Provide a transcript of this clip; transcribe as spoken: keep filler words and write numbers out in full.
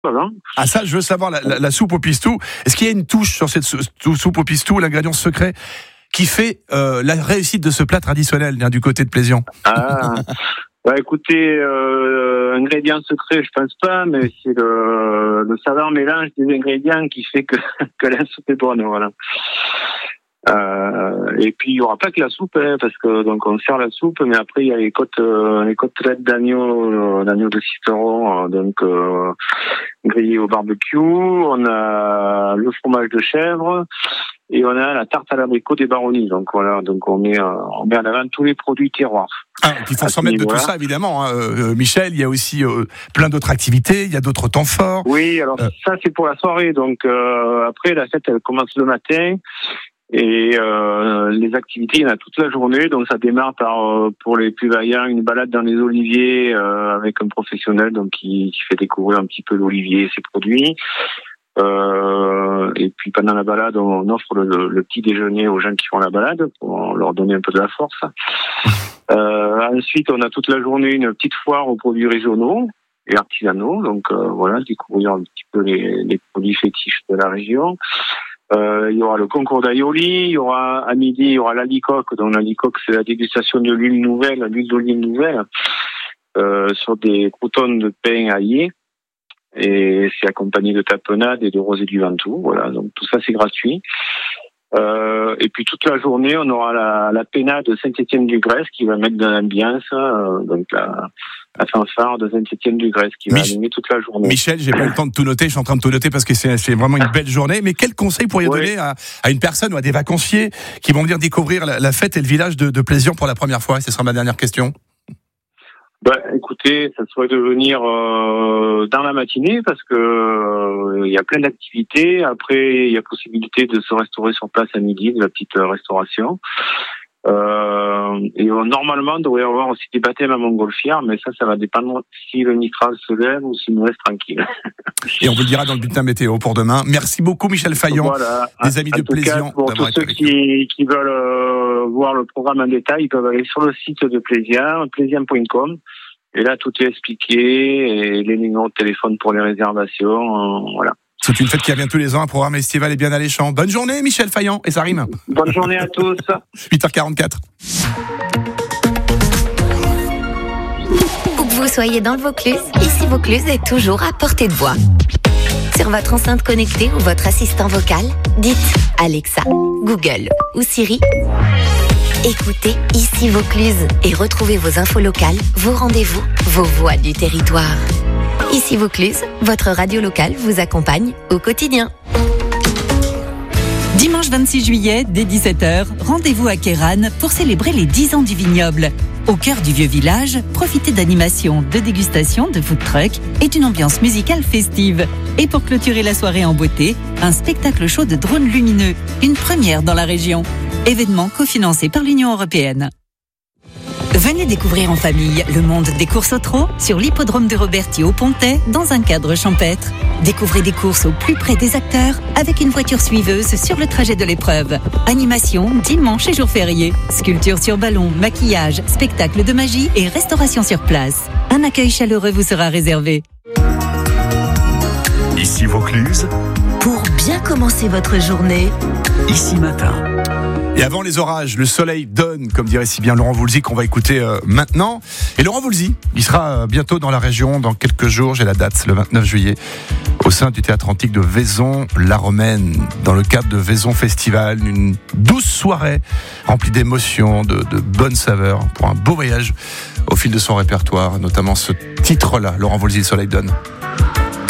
Ah ça, je veux savoir, la, la, la soupe au pistou, est-ce qu'il y a une touche sur cette soupe au pistou, l'ingrédient secret qui fait euh, la réussite de ce plat traditionnel hein, du côté de Plézian? Ah, bah écoutez, euh, ingrédient secret, je pense pas, mais c'est le, le savant mélange des ingrédients qui fait que, que la soupe est bonne, voilà. Euh, et puis il y aura pas que la soupe, hein, parce que donc on sert la soupe, mais après il y a les côtes, euh, les côtelettes d'agneau, euh, d'agneau de citron, euh, donc euh, grillées au barbecue. On a le fromage de chèvre et on a la tarte à l'abricot des Baronnies. Donc voilà, donc on met, euh, on met en avant tous les produits terroirs. Ah, et puis il faut s'en mettre de tout ça évidemment. Hein. Euh, Michel, il y a aussi euh, plein d'autres activités, il y a d'autres temps forts. Oui, alors euh... ça c'est pour la soirée. Donc euh, après la fête elle commence le matin. Et euh, les activités, il y en a toute la journée, donc ça démarre par, euh, pour les plus vaillants, une balade dans les oliviers euh, avec un professionnel donc qui, qui fait découvrir un petit peu l'olivier et ses produits. Euh, et puis pendant la balade, on offre le, le petit déjeuner aux gens qui font la balade pour leur donner un peu de la force. Euh, ensuite, on a toute la journée une petite foire aux produits régionaux et artisanaux, donc euh, voilà, découvrir un petit peu les, les produits fétiches de la région. Euh, il y aura le concours d'aioli, il y aura à midi, il y aura l'alicoque. Donc l'alicoque, c'est la dégustation de l'huile nouvelle, l'huile d'olive nouvelle, euh, sur des croûtons de pain aillé. Et c'est accompagné de tapenade et de rosé du Ventoux. Voilà, donc tout ça c'est gratuit. Euh, et puis toute la journée, on aura la, la pénade de Saint-Étienne-du-Grèce qui va mettre de l'ambiance, euh, donc la, la fanfare de Saint-Étienne-du-Grèce qui va Mich- animer toute la journée. Michel, j'ai pas eu le temps de tout noter, je suis en train de tout noter parce que c'est, c'est vraiment une belle journée. Mais quel conseil pourriez vous oui. donner à, à une personne ou à des vacanciers qui vont venir découvrir la, la fête et le village de, de Plézian pour la première fois? Et ce sera ma dernière question. Bah, écoutez, ça serait de venir euh, dans la matinée parce que euh, il y a plein d'activités. Après, il y a possibilité de se restaurer sur place à midi, de la petite euh, restauration. Euh, et euh, normalement, il devrait y avoir aussi des baptêmes à Montgolfière, mais ça, ça va dépendre si le Mistral se lève ou s'il nous reste tranquille. Et on vous le dira dans le bulletin météo pour demain. Merci beaucoup, Michel Fayon, voilà. des Amis de Plézian. Pour tous ceux qui, qui veulent euh, voir le programme en détail, ils peuvent aller sur le site de Plézian, plézian point com. Et là, tout est expliqué, et les numéros de téléphone pour les réservations, euh, voilà. C'est une fête qui revient tous les ans, un programme estival et bien alléchant. Bonne journée, Michel Fayon, et ça rime. Bonne journée à tous. huit heures quarante-quatre. Où que vous soyez dans le Vaucluse, ici Vaucluse est toujours à portée de voix. Sur votre enceinte connectée ou votre assistant vocal, dites Alexa, Google ou Siri. Écoutez Ici Vaucluse et retrouvez vos infos locales, vos rendez-vous, vos voix du territoire. Ici Vaucluse, votre radio locale vous accompagne au quotidien. Dimanche vingt-six juillet, dès dix-sept heures, rendez-vous à Kéran pour célébrer les dix ans du vignoble. Au cœur du vieux village, profitez d'animations, de dégustation, de food truck et d'une ambiance musicale festive. Et pour clôturer la soirée en beauté, un spectacle show de drones lumineux, une première dans la région. Événement cofinancé par l'Union européenne. Venez découvrir en famille le monde des courses au trot sur l'hippodrome de Roberty au Pontet dans un cadre champêtre. Découvrez des courses au plus près des acteurs avec une voiture suiveuse sur le trajet de l'épreuve. Animation, dimanche et jours fériés. Sculpture sur ballon, maquillage, spectacle de magie et restauration sur place. Un accueil chaleureux vous sera réservé. Ici Vaucluse. Pour bien commencer votre journée. Ici Matin. Et avant les orages, le soleil donne, comme dirait si bien Laurent Voulzy, qu'on va écouter euh, maintenant. Et Laurent Voulzy, il sera euh, bientôt dans la région, dans quelques jours, j'ai la date, le vingt-neuf juillet, au sein du théâtre antique de Vaison-la-Romaine, dans le cadre de Vaison Festival, une douce soirée remplie d'émotions, de, de bonnes saveurs, pour un beau voyage au fil de son répertoire, notamment ce titre-là, Laurent Voulzy, le soleil donne.